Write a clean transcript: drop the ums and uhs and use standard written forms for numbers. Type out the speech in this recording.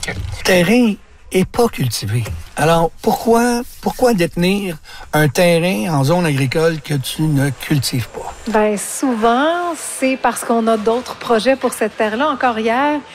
Le terrain n'est pas cultivé. Alors, pourquoi détenir un terrain en zone agricole que tu ne cultives pas? Bien, souvent, c'est parce qu'on a d'autres projets pour cette terre-là. Encore hier,